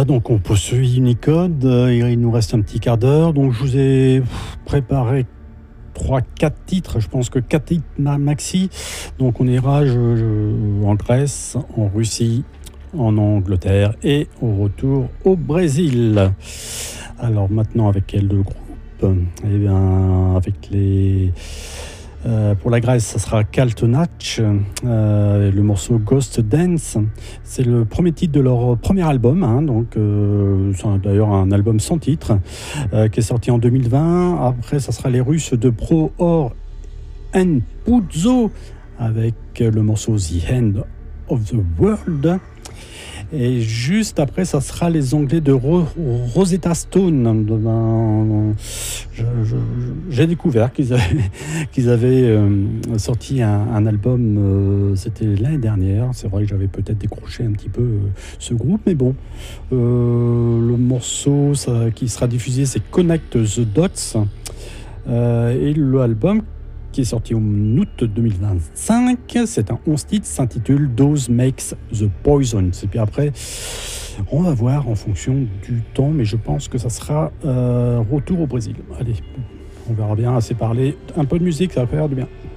Voilà, donc on poursuit Unicode. Il nous reste un petit quart d'heure. Donc je vous ai préparé 3-4 titres. Je pense que 4 titres maxi. Donc on ira en Grèce, en Russie, en Angleterre et au retour au Brésil. Alors maintenant, avec quel groupe? Eh bien, avec les... pour la Grèce, ça sera Kaltonach, le morceau Ghost Dance. C'est le premier titre de leur premier album, hein, donc c'est d'ailleurs un album sans titre qui est sorti en 2020. Après, ça sera les Russes de Pro Or and Puzo avec le morceau The End of the World. Et juste après, ça sera les Anglais de Rosetta Stone. J'ai découvert qu'ils avaient sorti un album, c'était l'année dernière. C'est vrai que j'avais peut-être décroché un petit peu ce groupe, mais bon. Le morceau qui sera diffusé, c'est Connect the Dots. Et l'album qui est sorti en août 2025. C'est un 11 titres, s'intitule Dose Makes the Poison. Et puis après, on va voir en fonction du temps, mais je pense que ça sera retour au Brésil. Allez, on verra bien, assez parler. Un peu de musique, ça va faire du bien.